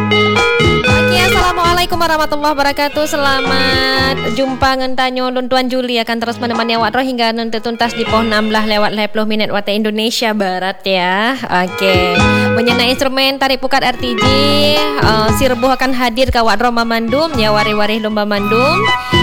Oke, Assalamualaikum warahmatullahi wabarakatuh. Selamat jumpa ngentanyo Lun Tuan Juli akan terus menemani awak hingga nanti tuntas di pukul 16 lewat 20 minit waktu Indonesia Barat ya. Oke. Mengenai instrumen tarik pukat RTG, Sirbuh akan hadir ke awak Mamandum ya, wari-wari lomba mandum.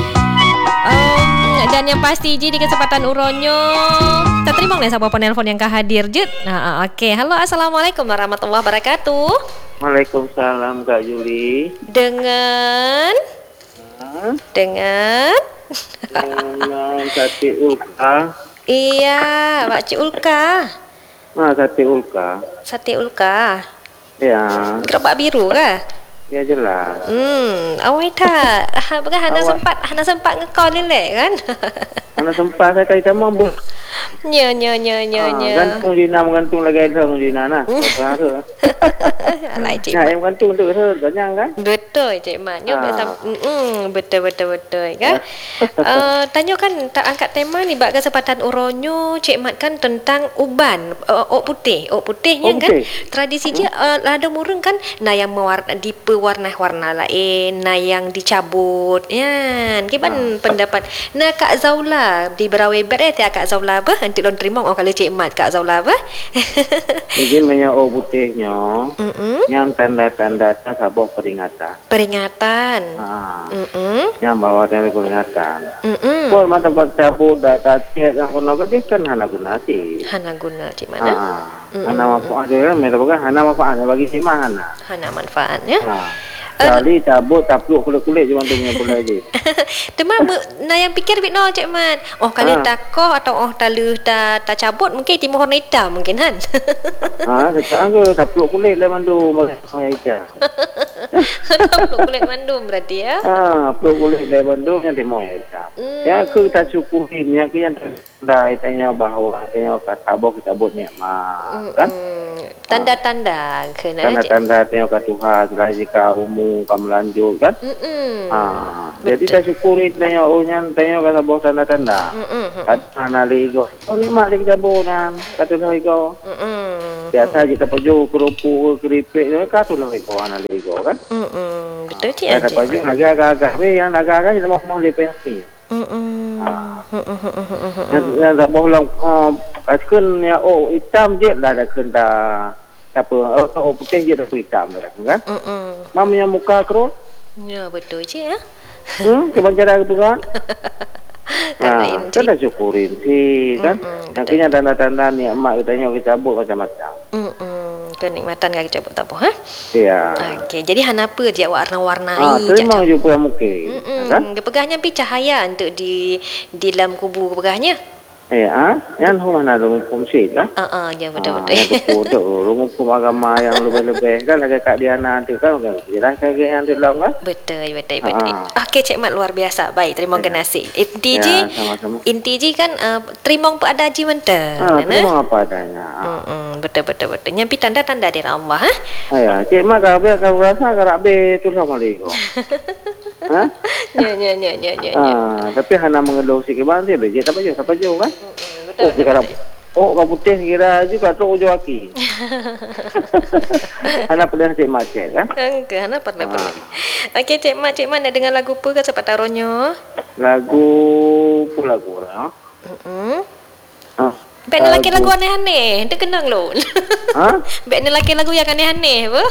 Dan yang pasti di kesempatan uronyo kita terima nih siapa penelpon yang hadir Jut. Nah, oke. Halo, Assalamualaikum warahmatullahi wabarakatuh. Waalaikumsalam Kak Juli. Dengan Sati Ulka. Iya, Pak Cik Ulka. Sati Ulka. Sate Ulka. Ya. Gerobak biru kah? Ya jelas. Awai tak. Bukan Hana sempat ngekol ni kan? Hana sempat saya kali sama bu. Nya. Gantung Dina mengantung lagi ada Dina nah. Alai Cik Mat. Yang gantung tu banyak kan? Betul Cik Mat. Betul kan? Tanya kan tak angkat tema ni bak kesempatan uronyo Cik Mat kan tentang uban, ok putihnya kan. Tradisi dia ada murung kan nah yang warna lain, nah yang dicabut. Ya, gimana pendapat? Nah Kak Zaula di Berawebet Kak Zaula apa? Nanti lon terima kalau Cik Mat Kak Zaula apa? Jadi banyak putihnya. Yang tanda-tanda sabuk peringatan. Yang bawa tanda peringatan. Kalau mata cabut data cek yang kono dia kan hana guna Cik mana? Hana manfaat dia mereka bukan hana manfaat bagi si mana? Hana manfaatnya. Kali cabut tapluk kulit-kulit je bantu punya pula je. Teman nah yang pikir bit no Cik Mat. Kali takoh atau talu tak cabut mungkin timur warna hitam mungkin kan. Sekarang tu tapluk kulit lah bantu warna hitam. Tapluk kulit mandum berarti ya. Tapluk kulit lah bantu yang timur hitam. Ya aku tak syukurin yang yang dah tanya bahawa tanya tabuk ni kan. Tanda-tanda kena tanda-tanda tengok kat Tuhan jika umur kamu lanjut kan. Jadi saya syukuri tengok kat sabuk tanda-tanda. Kata naligo ni mak lagi jabunan kata naligo. Biasa kita pergi kerupuk keripik kata naligo naligo kan. Betul cik. Kata pergi agak-agak yang agak-agak kita mau lepas. Yang tak boleh kan ya hitam je lah dah kena apa putih je dah hitam kan. Mamanya muka kerut. Ya betul je ya. Cuman cara gitu kan. Kan dah syukurin sih kan. Akhirnya tanda-tanda ni emak kita tengok kita cabut macam-macam. Kenikmatan kaki cabut tak apa Ya. Okey, jadi hanapa dia warna-warnai terima jumpa mungkin. Kan? Pegahnya pi cahaya untuk di dalam kubu pegahnya. Yang mana rumah fungsi kan? Ya betul-betul. Yang rumah agama yang lebih-lebih kan ada Kak Diana tu kan jelas kayak yang tu lah kan? Betul. Okey Cik Mat luar biasa. Baik, terima kasih. Inti kan terima apa ada ji mentah. Terima apa adanya. Betul. Nyampi tanda-tanda di Allah Ya, Cik Mat kalau rasa kalau habis tu sama lego. Ya. Tapi hana mengeluh sikit banget dia siapa jauh kan? Betul. Kau putih kira juga tu ujung kaki. Hana pernah Cik Mat kan? Hana pernah. Okey Cik Mat nak dengar lagu apa ke cepat taronyo? Lagu pula kurang. Bek ni laki lagu aneh-aneh. Dia kenang lo. Bek ni laki lagu yang aneh-aneh apa?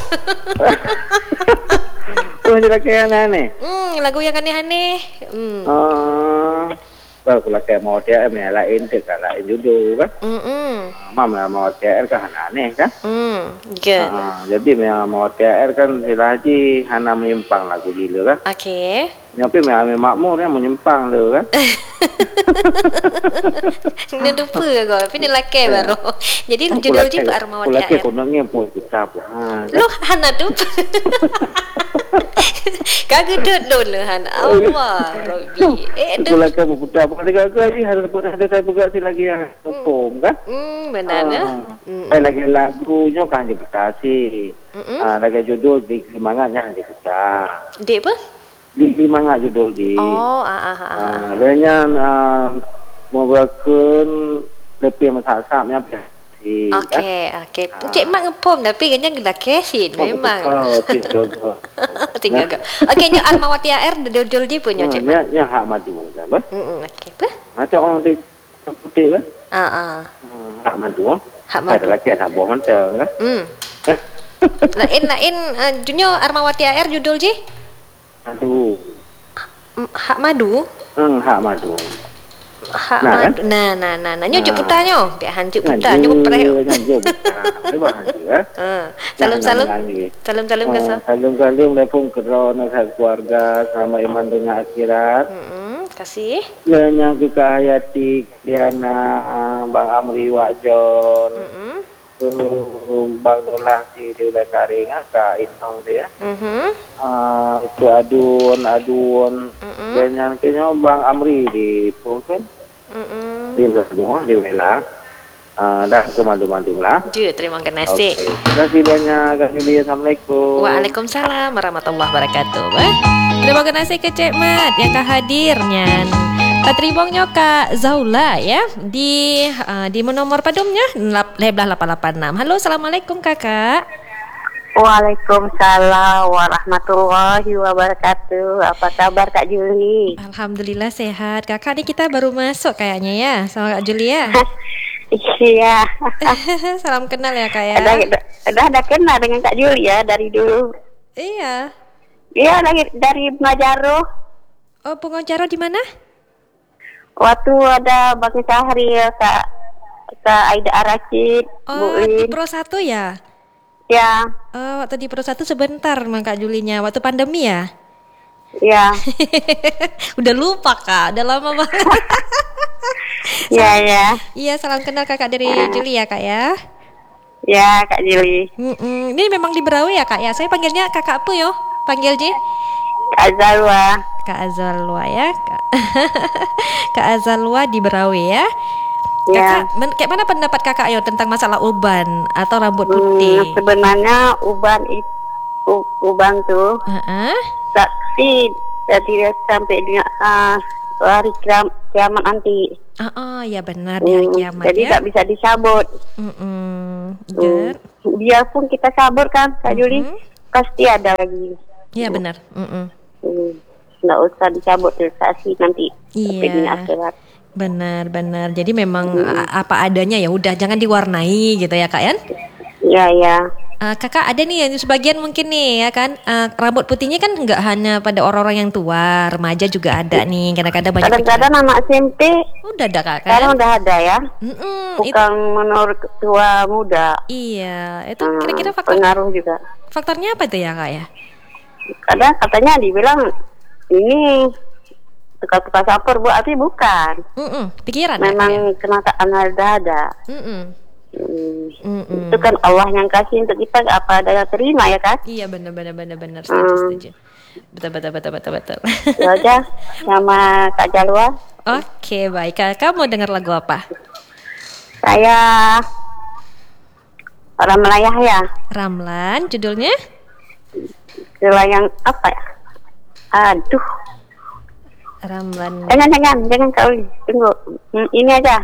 Dia laki yang aneh. Lagu yang aneh-aneh. Baru kayak mau dia lain dekat lain judul kan. Mama mau TR kan aneh kan. Jadi mau TR kan Siraji hana menyimpang lagu gila kan. Okey. Tapi makmur yang menyimpang tu kan. Ini lupa kau. Tapi ni laki baru. Jadi judul je Pak Armawan TR. Laki kononnya pun kita apa. Loh hana tu. Kagedut dulu Han. Allah Rabbi. Itu lagi berputar. Bukan lagi harus ada buka lagi yang hukum kan. Benar ya. Lagi lagunya kan diputasi. Lagi judul di semangatnya diputasi. Di apa? Di semangat judul di. Adanya membuatkan lebih masak-masaknya kasih. Okey. Cik Mat ngepom tapi kayaknya dah cashin memang. Betul. Tinggal ke. Okey, nyo Almawati AR dodol je punya Cik Mat. Ya hak madu apa? Okey apa? Macam orang di putih kan? Hak madu. Hak madu. Ada lagi anak buah mentah kan? Lain junyo Almawati AR judul je? Madu. Hak madu? Hak madu. Hak Nah, madu. Nah. Nyo cuk putar nyo. Biar hancur putar nyo pernah. Salam ke sa. Salam lepung kerana keluarga sama iman dengan akhirat. Kasih. Yang juga hayati Diana, Bang Amri Wajon. Bang Dolah di Udah Karing, Kak Intong dia. Itu adun. Dan kayaknya Bang Amri di Pulpen. Di semua di Wela. Dah kemadu-madu lah. Terima kasih. Terima kasih banyak Kak Yuli. Assalamualaikum. Waalaikumsalam warahmatullahi wabarakatuh. Terima kasih ke Cik Mat yang hadirnya. Teribongnya Kak Zaula ya di nomor padumnya 18886. Halo, assalamualaikum Kakak. Waalaikumsalam warahmatullahi wabarakatuh. Apa kabar Kak Juli? Alhamdulillah sehat. Kakak nih kita baru masuk kayaknya ya sama Kak Julia. Iya. Salam kenal ya Kak ya. Ada kenal dengan Kak Juli ya dari dulu. Iya. Iya dari Majaro. Oh, pengacara di mana? Waktu ada Bang Sahri ya Kak Aida Arashid. Oh, di Pro 1 ya? Ya. Oh, waktu di Pro 1 sebentar sama Kak Julinya, waktu pandemi ya? Iya. Udah lupa Kak, udah lama banget. Iya. Iya, salam kenal Kakak dari Juli ya Kak ya? Ya Kak Juli. Ini memang di Berawi ya Kak ya? Saya panggilnya Kakak Pu yo, panggil Ji. Kak Azalwa. Kak Azalwa ya, Kak Azalwa di Berawi ya. Ya. Kakak, kayak mana pendapat Kakak yo tentang masalah uban atau rambut putih? Sebenarnya uban tuh saksi jadi sampai dia hari kiamat nanti. Ya benar di hari kiamat jadi ya. tak bisa disabut. Biarpun kita sabut kan Kak Juli, pasti ada lagi. Iya benar. Nggak usah dicabut saksi nanti. Iya. Sampai dunia akhirat. Benar. Jadi memang apa adanya ya udah, jangan diwarnai gitu ya Kak ya. Iya. Kakak ada nih yang sebagian mungkin nih ya kan, rambut putihnya kan nggak hanya pada orang-orang yang tua, remaja juga ada nih, kadang-kadang banyak. Kadang-kadang anak SMP udah ada Kak. Sekarang udah ada ya. Bukan menurut tua muda. Iya, itu kira-kira pengaruh juga. Faktornya apa tuh ya Kak ya? Kadang katanya dibilang ini tukar-tukar saper tapi bukan. Pikiran. Memang kena ada. Itu kan Allah yang kasih untuk kita, apa daya terima ya kan? Iya benar setuju. Betul. Itu aja sama Kak Jalwa. Oke, baik. Kakak mau dengar lagu apa? Saya Ramlayah ya. Ramlan judulnya? Yang apa ya? Aduh. Ramlan. Jangan kau tunggu. Ini aja.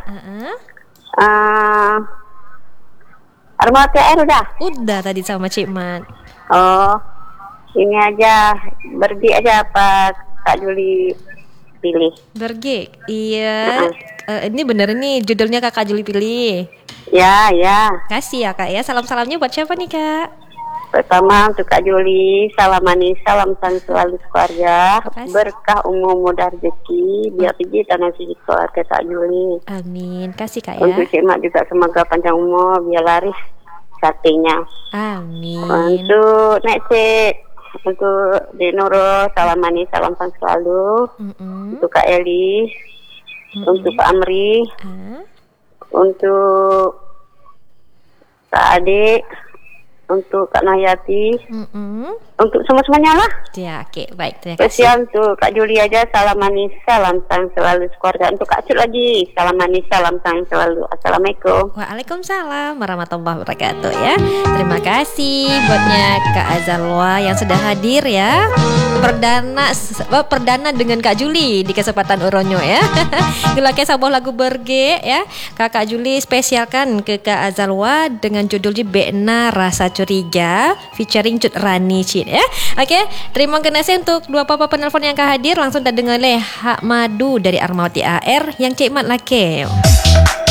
Almawati AR udah tadi sama Cik Mat. Oh, ini aja bergi aja apa Kak Juli pilih? Bergi, iya. Ini bener nih judulnya Kakak Juli pilih. Ya. Kasih ya Kak ya. Salam-salamnya buat siapa nih Kak? Pertama untuk Kak Juli, salam manis, salam sang selalu keluarga, berkah umum mudah rezeki, biar tinggi tanah suci keluarga Kak Juli. Amin, kasih Kak ya. Untuk Cik Mat juga semoga panjang umur, biar laris satenya. Amin. Untuk Nek Cik, untuk Dek Nurul, salam manis, salam sang selalu. Untuk Kak Eli, untuk Pak Amri, untuk Kak Adik, untuk Kak Nayati, untuk semuanya lah. Ya, oke, baik, terima kasih. Spesial untuk Kak Juli aja, salam manis, salam sayang selalu keluarga. Untuk Kak Cut lagi, salam manis, salam sayang selalu. Assalamualaikum. Waalaikumsalam warahmatullahi wabarakatuh ya. Terima kasih buatnya Kak Azalwa yang sudah hadir ya. Perdana dengan Kak Juli di kesempatan Uronyo ya. Gulake sebuah lagu berge ya. Kakak Juli spesialkan ke Kak Azalwa dengan judulnya Bena Rasa Curiga featuring Cut Rani Cid ya. Oke, terima kasih untuk dua papa penelpon yang hadir. Langsung tak dengar Hak Madu dari Armawati AR yang Cik Mat Lake.